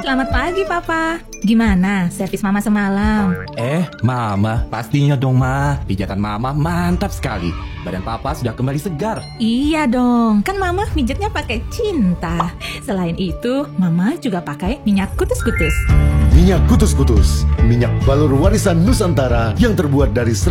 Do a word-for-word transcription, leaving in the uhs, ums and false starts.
Selamat pagi, Papa. Gimana servis Mama semalam? Eh, Mama, pastinya dong, Ma. Pijatan Mama mantap sekali. Badan Papa sudah kembali segar. Iya dong, kan Mama pijatnya pakai cinta. Selain itu, Mama juga pakai minyak kutus-kutus. Minyak kutus-kutus, minyak balur warisan Nusantara yang terbuat dari